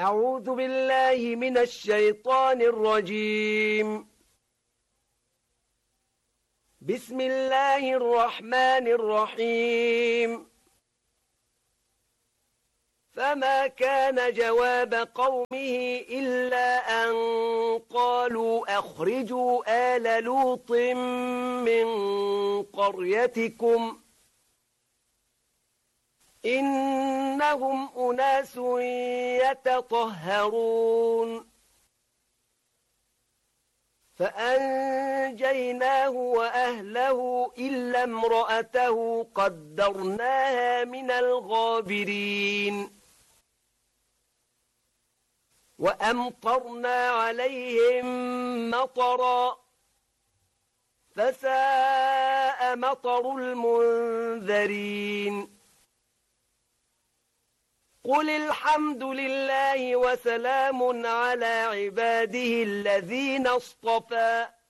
أعوذ بالله من الشيطان الرجيم. بسم الله الرحمن الرحيم. فما كان جواب قومه إلا أن قالوا أخرجوا آل لوط من قريتكم إنهم أناس يتطهرون. فأنجيناه وأهله إلا امرأته قدرناها من الغابرين. وأمطرنا عليهم مطرا فساء مطر المنذرين. قل الحمد لله وسلام على عباده الذين اصطفى